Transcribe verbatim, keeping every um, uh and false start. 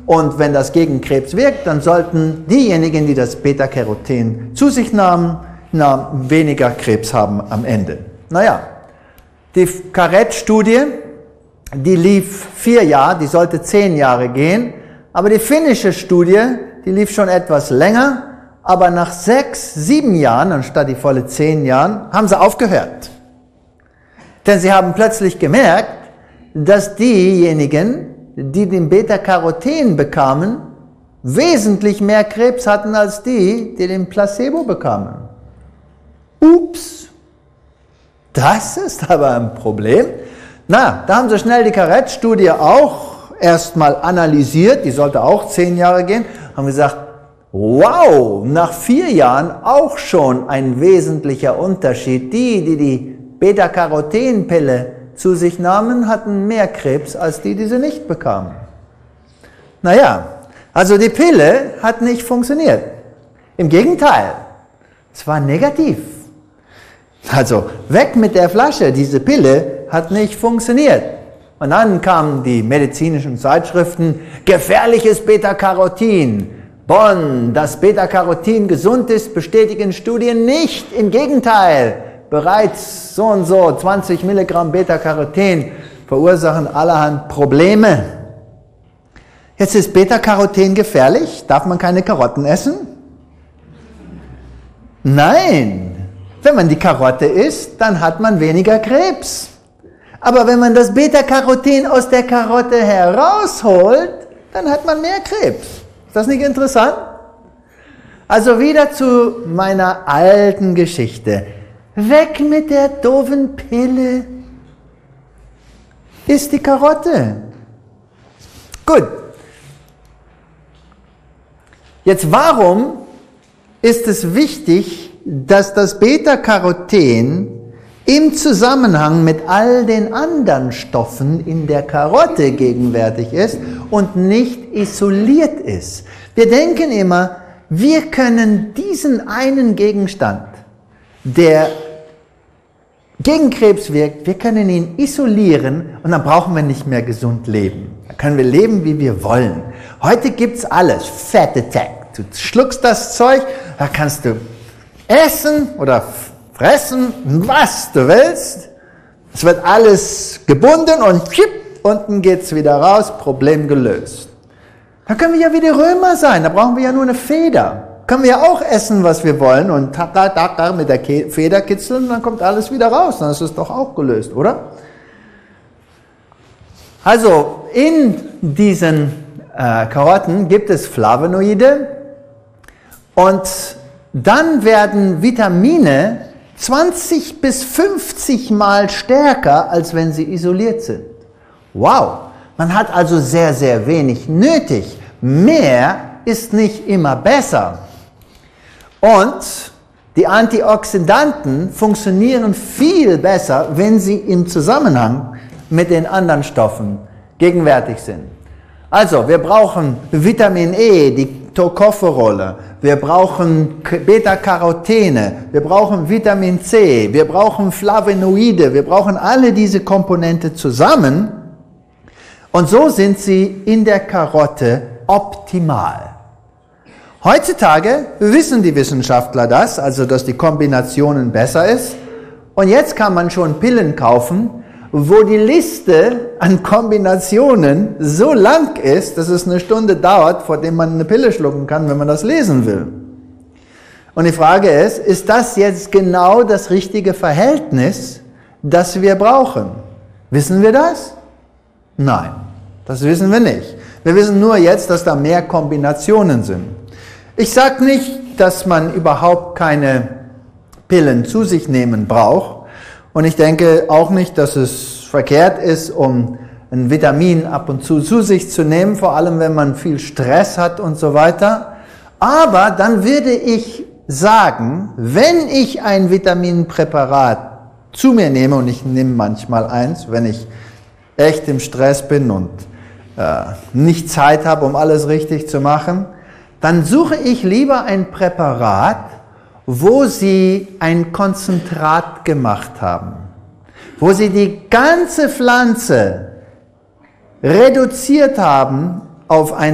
Und wenn das gegen Krebs wirkt, dann sollten diejenigen, die das Beta-Caroten zu sich nahmen, na, weniger Krebs haben am Ende. Naja, die Caret-Studie, die lief vier Jahre, die sollte zehn Jahre gehen, aber die finnische Studie, die lief schon etwas länger, aber nach sechs, sieben Jahren, anstatt die volle zehn Jahren, haben sie aufgehört. Denn sie haben plötzlich gemerkt, dass diejenigen, die den Beta-Caroten bekamen, wesentlich mehr Krebs hatten als die, die den Placebo bekamen. Ups, das ist aber ein Problem. Na, da haben sie schnell die Caret-Studie auch erstmal analysiert, die sollte auch zehn Jahre gehen, haben gesagt, wow, nach vier Jahren auch schon ein wesentlicher Unterschied. Die, die die Beta-Caroten-Pille zu sich nahmen, hatten mehr Krebs als die, die sie nicht bekamen. Naja, also die Pille hat nicht funktioniert. Im Gegenteil, es war negativ. Also weg mit der Flasche, diese Pille hat nicht funktioniert. Und dann kamen die medizinischen Zeitschriften, gefährliches Beta-Carotin. Bonn, dass Beta-Carotin gesund ist, bestätigen Studien nicht. Im Gegenteil, bereits so und so zwanzig Milligramm Beta-Carotin verursachen allerhand Probleme. Jetzt ist Beta-Carotin gefährlich? Darf man keine Karotten essen? Nein. Wenn man die Karotte isst, dann hat man weniger Krebs. Aber wenn man das Beta-Carotin aus der Karotte herausholt, dann hat man mehr Krebs. Ist das nicht interessant? Also wieder zu meiner alten Geschichte. Weg mit der doofen Pille. Ist die Karotte. Gut. Jetzt warum ist es wichtig, dass das Beta-Caroten im Zusammenhang mit all den anderen Stoffen in der Karotte gegenwärtig ist und nicht isoliert ist? Wir denken immer, wir können diesen einen Gegenstand, der gegen Krebs wirkt, wir können ihn isolieren und dann brauchen wir nicht mehr gesund leben. Da können wir leben, wie wir wollen. Heute gibt's alles. Fat Attack. Du schluckst das Zeug, da kannst du essen oder fressen, was du willst. Es wird alles gebunden und schipp, unten geht's wieder raus, Problem gelöst. Da können wir ja wie die Römer sein, da brauchen wir ja nur eine Feder. Können wir ja auch essen, was wir wollen und da, da, da, mit der Feder kitzeln und dann kommt alles wieder raus. Dann ist es doch auch gelöst, oder? Also in diesen äh, Karotten gibt es Flavonoide und dann werden Vitamine zwanzig bis fünfzig Mal stärker, als wenn sie isoliert sind. Wow! Man hat also sehr, sehr wenig nötig. Mehr ist nicht immer besser. Und die Antioxidanten funktionieren viel besser, wenn sie im Zusammenhang mit den anderen Stoffen gegenwärtig sind. Also, wir brauchen Vitamin E, die Tocopherole, wir brauchen Beta-Carotene, wir brauchen Vitamin C, wir brauchen Flavonoide, wir brauchen alle diese Komponente zusammen und so sind sie in der Karotte optimal. Heutzutage wissen die Wissenschaftler das, also dass die Kombinationen besser ist und jetzt kann man schon Pillen kaufen, wo die Liste an Kombinationen so lang ist, dass es eine Stunde dauert, vor dem man eine Pille schlucken kann, wenn man das lesen will. Und die Frage ist, ist das jetzt genau das richtige Verhältnis, das wir brauchen? Wissen wir das? Nein, das wissen wir nicht. Wir wissen nur jetzt, dass da mehr Kombinationen sind. Ich sage nicht, dass man überhaupt keine Pillen zu sich nehmen braucht. Und ich denke auch nicht, dass es verkehrt ist, um ein Vitamin ab und zu zu sich zu nehmen, vor allem wenn man viel Stress hat und so weiter. Aber dann würde ich sagen, wenn ich ein Vitaminpräparat zu mir nehme, und ich nehme manchmal eins, wenn ich echt im Stress bin und äh, nicht Zeit habe, um alles richtig zu machen, dann suche ich lieber ein Präparat, wo sie ein Konzentrat gemacht haben, wo sie die ganze Pflanze reduziert haben auf ein